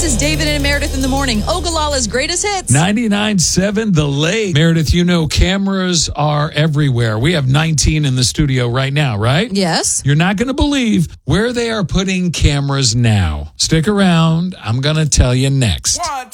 This is David and Meredith in the morning. Ogallala's greatest hits. 99.7 The Lake. Meredith, you know cameras are everywhere. We have 19 in the studio right now, right? Yes. You're not going to believe where they are putting cameras now. Stick around. I'm going to tell you next.